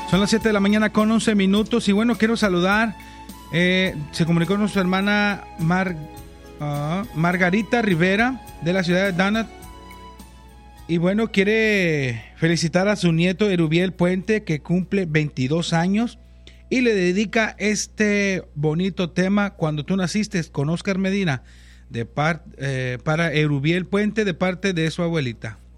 Son las 7 de la mañana con 11 minutos y bueno, quiero saludar, se comunicó con su hermana Margarita Rivera de la ciudad de Dallas y bueno, quiere felicitar a su nieto Erubiel Puente que cumple 22 años y le dedica este bonito tema Cuando tú naciste con Oscar Medina para Erubiel Puente de parte de su abuelita.